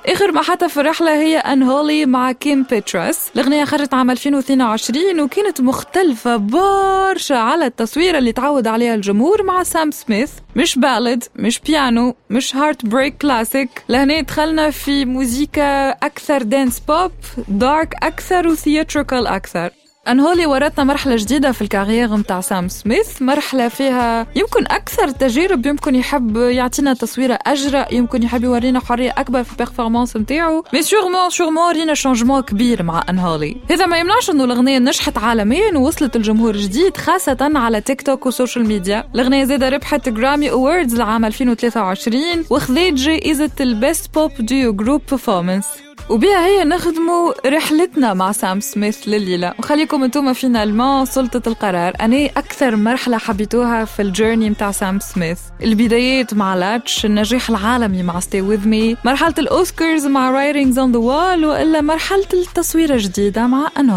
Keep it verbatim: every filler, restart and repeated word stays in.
آخر ما حتى في الرحلة هي Unholy مع كيم بيتراس. الأغنية خرجت عام ألفين واثنين وعشرين وكانت مختلفة برشا على التصوير اللي تعود عليها الجمهور مع سام سميث. مش بالد، مش بيانو، مش هارت بريك كلاسيك. لهنا دخلنا في موسيقى أكثر دانس بوب، دارك أكثر وثياتريكال أكثر. أنهولي ورتنا مرحلة جديدة في الكارير متاع سام سميث، مرحلة فيها يمكن أكثر تجارب، يمكن يحب يعطينا تصويرة أجرأ، يمكن يحب يورينا حرية أكبر في البرفورمانس متاعه. مي سيغمون سيغمون رينا شانجمون كبير مع أنهولي. هذا ما يمنعش إنه الأغنية نجحت عالميا ووصلت الجمهور جديد خاصة على تيك توك وسوشيال ميديا. الأغنية زادة ربحت جرامي أووردز لعام ألفين وثلاثة وعشرين وخذت جائزة البيست بوب ديو جروب بيرفورمانس. وبيها هي نخدموا رحلتنا مع سام سميث لليلة. وخليكم انتوما فينالمون سلطة القرار، أنا أكثر مرحلة حبيتوها في الجيرني متاع سام سميث، البدايات مع لاتش، النجاح العالمي مع Stay With Me، مرحلة الأوسكارز مع Writings on the Wall، وإلا مرحلة التصوير الجديدة مع أنو.